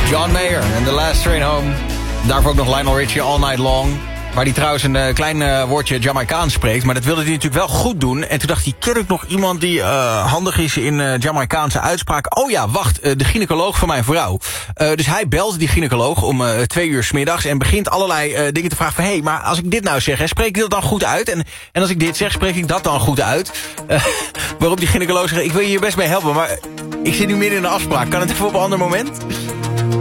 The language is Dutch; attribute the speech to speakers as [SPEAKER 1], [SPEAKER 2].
[SPEAKER 1] John Mayer en The Last Train Home. Daarvoor ook nog Lionel Richie, All Night Long. Waar hij trouwens een klein woordje Jamaicaans spreekt. Maar dat wilde hij natuurlijk wel goed doen. En toen dacht hij, ken ik nog iemand die handig is in Jamaicaanse uitspraak? Oh ja, wacht, de gynaecoloog van mijn vrouw. Dus hij belt die gynaecoloog om 2 uur 's middags. En begint allerlei dingen te vragen van... hé, maar als ik dit nou zeg, spreek ik dat dan goed uit? En als ik dit zeg, spreek ik dat dan goed uit? Waarop die gynaecoloog zegt, ik wil je hier best mee helpen. Maar ik zit nu midden in een afspraak. Kan het even op een ander moment?